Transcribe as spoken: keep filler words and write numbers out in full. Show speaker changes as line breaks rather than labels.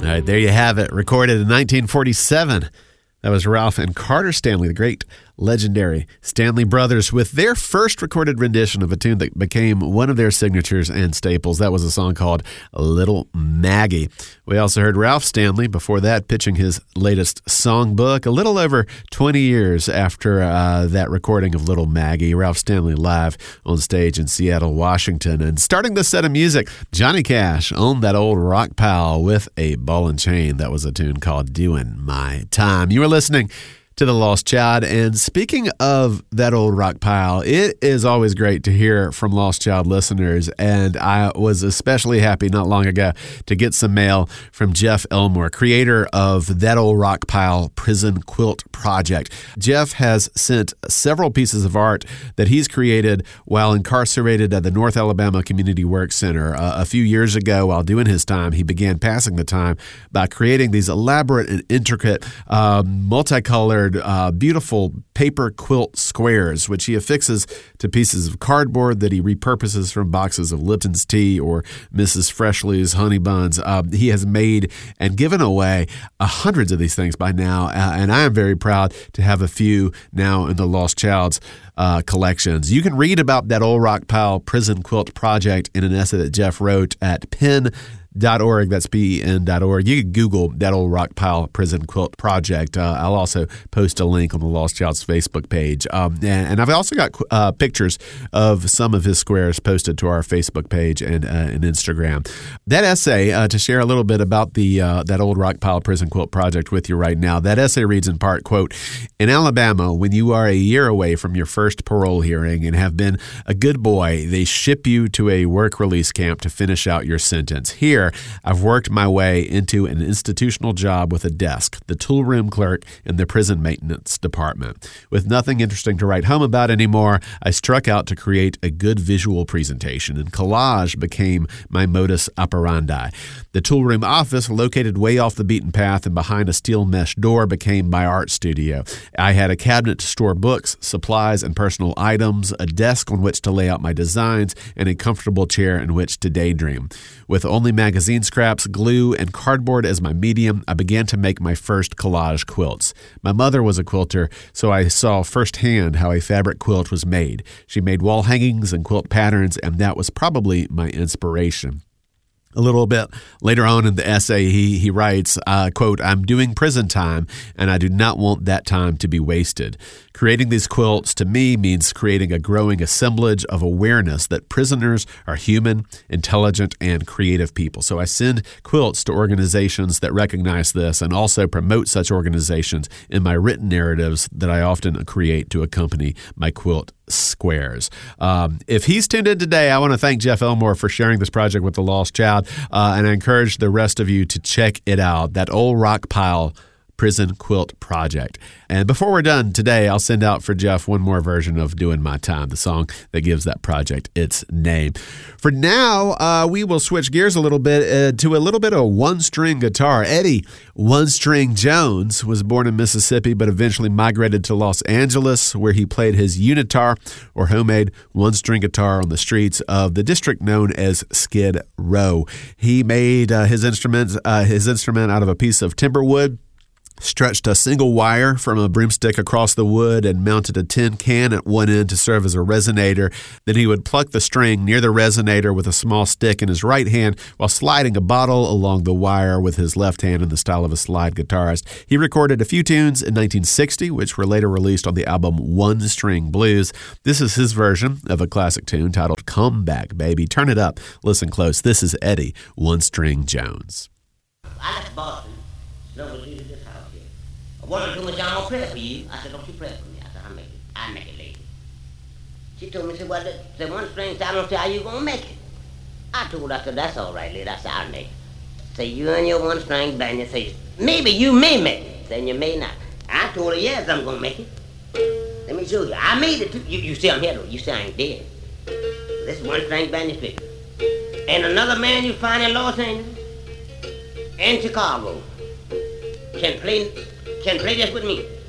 All right, there you have it. Recorded in nineteen forty-seven. That was Ralph and Carter Stanley, the great legendary Stanley Brothers, with their first recorded rendition of a tune that became one of their signatures and staples. That was a song called Little Maggie. We also heard Ralph Stanley before that pitching his latest songbook a little over twenty years after uh, that recording of Little Maggie. Ralph Stanley live on stage in Seattle, Washington. And starting the set of music, Johnny Cash owned that old rock pile with a ball and chain. That was a tune called Doing My Time. You were listening to The Lost Child. And speaking of that old rock pile, it is always great to hear from Lost Child listeners. And I was especially happy not long ago to get some mail from Jeff Elmore, creator of That Old Rock Pile Prison Quilt Project. Jeff has sent several pieces of art that he's created while incarcerated at the North Alabama Community Work Center. Uh, a few years ago, while doing his time, he began passing the time by creating these elaborate and intricate, uh, multicolored, Uh, beautiful paper quilt squares, which he affixes to pieces of cardboard that he repurposes from boxes of Lipton's tea or Missus Freshley's honey buns. Uh, he has made and given away uh, hundreds of these things by now, uh, and I am very proud to have a few now in the Lost Child's uh, collections. You can read about that old rock pile prison quilt project in an essay that Jeff wrote at Penn Dot org. That's P E N dot org. You can Google That Old Rock Pile Prison Quilt Project. Uh, I'll also post a link on the Lost Child's Facebook page. Um, and, and I've also got uh, pictures of some of his squares posted to our Facebook page and, uh, and Instagram. That essay, uh, to share a little bit about the uh, That Old Rock Pile Prison Quilt Project with you right now, that essay reads in part, quote, "In Alabama, when you are a year away from your first parole hearing and have been a good boy, they ship you to a work release camp to finish out your sentence. Here, I've worked my way into an institutional job with a desk, the tool room clerk in the prison maintenance department. With nothing interesting to write home about anymore, I struck out to create a good visual presentation, and collage became my modus operandi. The tool room office, located way off the beaten path and behind a steel mesh door, became my art studio. I had a cabinet to store books, supplies, and personal items, a desk on which to lay out my designs, and a comfortable chair in which to daydream. With only magazines Magazine scraps, glue, and cardboard as my medium, I began to make my first collage quilts. My mother was a quilter, so I saw firsthand how a fabric quilt was made. She made wall hangings and quilt patterns, and that was probably my inspiration." A little bit later on in the essay, he he writes, uh, quote, "I'm doing prison time, and I do not want that time to be wasted. Creating these quilts, to me, means creating a growing assemblage of awareness that prisoners are human, intelligent, and creative people. So I send quilts to organizations that recognize this and also promote such organizations in my written narratives that I often create to accompany my quilt squares." Um, if he's tuned in today, I want to thank Jeff Elmore for sharing this project with the Lost Child, uh, and I encourage the rest of you to check it out, That Old Rock Pile Prison Quilt Project. And before we're done today, I'll send out for Jeff one more version of Doing My Time, the song that gives that project its name. For now, uh, we will switch gears a little bit uh, to a little bit of one-string guitar. Eddie One String Jones was born in Mississippi, but eventually migrated to Los Angeles, where he played his unitar, or homemade one-string guitar, on the streets of the district known as Skid Row. He made uh, his instrument, uh, his instrument out of a piece of timber wood, stretched a single wire from a broomstick across the wood, and mounted a tin can at one end to serve as a resonator. Then he would pluck the string near the resonator with a small stick in his right hand while sliding a bottle along the wire with his left hand in the style of a slide guitarist. He recorded a few tunes in nineteen sixty, which were later released on the album One String Blues. This is his version of a classic tune titled Come Back, Baby. Turn it up. Listen close. This is Eddie One String Jones.
I left Boston, snowed into this house here. I wanted to do my job, I'm gonna pray for you. I said, don't you pray for me. I said, I'll make it. I'll make it later. She told me, she said, well, the, the one string, I don't see how you gonna make it. I told her, I said, that's all right, lady. I said, I'll make it. Say, you and your one string band, you say, maybe you may make it. Then you may not. I told her, yes, I'm gonna make it. Let me show you. I made it too. You, you see I'm here though. You see I ain't dead. This is one string band figure. And another man you find in Los Angeles and Chicago can play can play this with me.